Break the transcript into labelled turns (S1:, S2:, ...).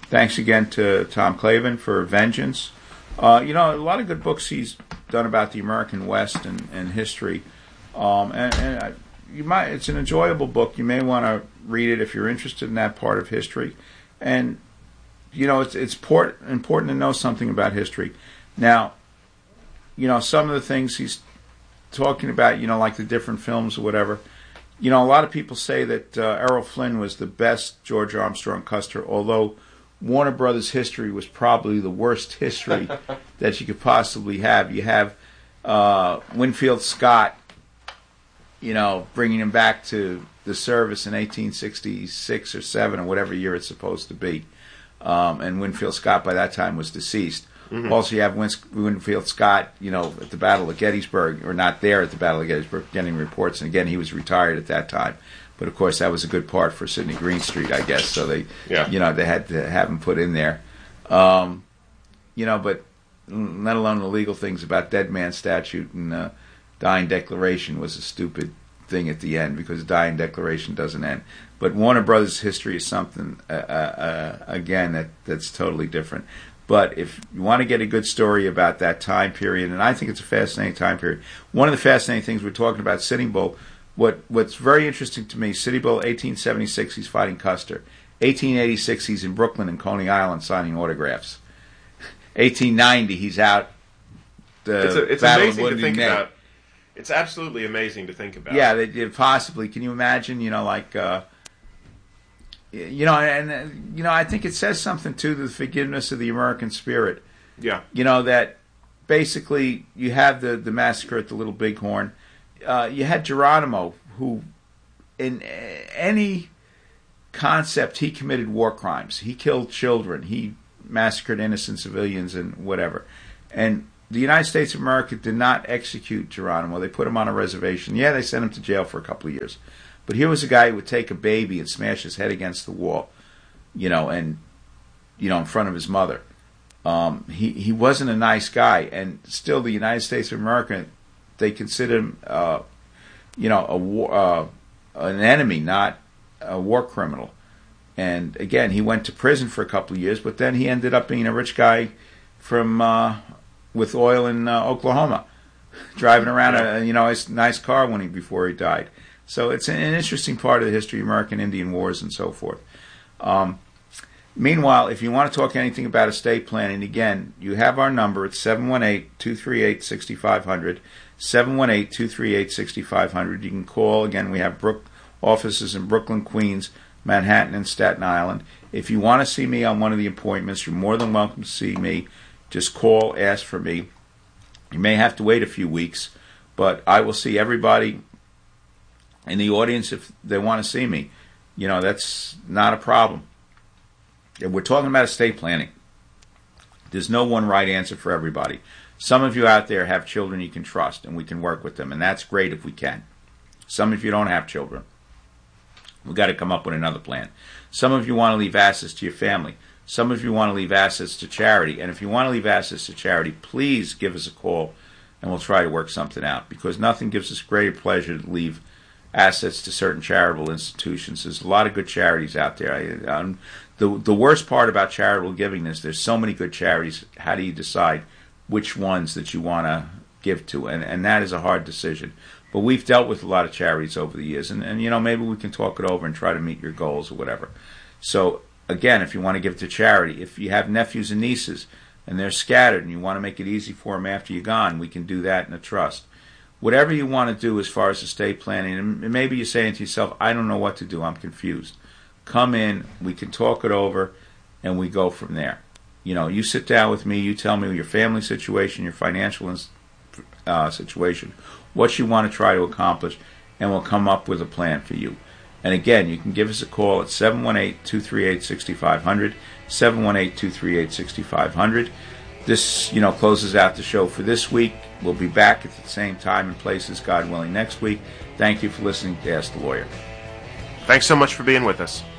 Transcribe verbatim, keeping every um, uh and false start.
S1: Thanks again to Tom Clavin for Vengeance. Uh, you know, a lot of good books he's done about the American West and, and history. Um, and and I, you might it's an enjoyable book. You may want to read it if you're interested in that part of history. And, you know, it's, it's port, important to know something about history. Now, you know, some of the things he's talking about, you know, like the different films or whatever, you know, a lot of people say that uh, Errol Flynn was the best George Armstrong Custer, although Warner Brothers history was probably the worst history that you could possibly have. You have uh, Winfield Scott, you know, bringing him back to the service in eighteen sixty-six or seven or whatever year it's supposed to be. Um, and Winfield Scott by that time was deceased. Mm-hmm. Also, you have Win- Winfield Scott, you know, at the Battle of Gettysburg, or not there at the Battle of Gettysburg, getting reports. And again, he was retired at that time. But of course, that was a good part for Sidney Greenstreet, I guess. So they, yeah. you know, they had to have him put in there. Um, you know, but let alone the legal things about Dead Man Statute and uh, Dying Declaration was a stupid thing at the end, because Dying Declaration doesn't end. But Warner Brothers history is something, uh, uh, again, that that's totally different. But if you want to get a good story about that time period, and I think it's a fascinating time period, one of the fascinating things we're talking about, Sitting Bull, what what's very interesting to me, Sitting Bull, eighteen seventy-six, he's fighting Custer. eighteen eighty-six, he's in Brooklyn and Coney Island signing autographs. eighteen ninety, he's out the
S2: It's, a, it's amazing to think Neck. about. It's absolutely amazing to think about.
S1: Yeah, they, they possibly. Can you imagine, you know, like... Uh, You know, and uh, you know, I think it says something to the forgiveness of the American spirit.
S2: Yeah.
S1: You know, that basically you have the, the massacre at the Little Bighorn. Uh, you had Geronimo, who, in any concept, he committed war crimes. He killed children. He massacred innocent civilians and whatever. And the United States of America did not execute Geronimo. They put him on a reservation. Yeah, they sent him to jail for a couple of years. But here was a guy who would take a baby and smash his head against the wall, you know, and, you know, in front of his mother. Um, he, he wasn't a nice guy. And still the United States of America, they consider him, uh, you know, a war, uh, an enemy, not a war criminal. And, again, he went to prison for a couple of years, but then he ended up being a rich guy from uh, with oil in uh, Oklahoma, driving around a, you know, a nice car when he before he died. So it's an interesting part of the history of American Indian Wars and so forth. Um, meanwhile, if you want to talk anything about estate planning, again, you have our number. It's seven one eight, two three eight, six five zero zero, seven one eight, two three eight, six five zero zero. You can call. Again, we have Brook, offices in Brooklyn, Queens, Manhattan, and Staten Island. If you want to see me on one of the appointments, you're more than welcome to see me. Just call, ask for me. You may have to wait a few weeks, but I will see everybody in the audience if they want to see me. You know, that's not a problem. If we're talking about estate planning, there's no one right answer for everybody. Some of you out there have children you can trust, and we can work with them, and that's great if we can. Some of you don't have children. We've got to come up with another plan. Some of you want to leave assets to your family. Some of you want to leave assets to charity. And if you want to leave assets to charity, please give us a call, and we'll try to work something out, because nothing gives us greater pleasure to leave assets to certain charitable institutions. There's a lot of good charities out there. I, um, the the worst part about charitable giving is there's so many good charities. How do you decide which ones that you want to give to? And and that is a hard decision. But we've dealt with a lot of charities over the years, and, and you know, maybe we can talk it over and try to meet your goals or whatever. So again, if you want to give to charity, if you have nephews and nieces and they're scattered and you want to make it easy for them after you're gone, we can do that in a trust. Whatever you want to do as far as estate planning, and maybe you're saying to yourself, I don't know what to do, I'm confused. Come in, we can talk it over, and we go from there. You know, you sit down with me, you tell me your family situation, your financial uh, situation, what you want to try to accomplish, and we'll come up with a plan for you. And again, you can give us a call at seven one eight, two three eight, six five zero zero, seven one eight, two three eight, six five zero zero. This, you know, closes out the show for this week. We'll be back at the same time and places, God willing, next week. Thank you for listening to Ask the Lawyer.
S2: Thanks so much for being with us.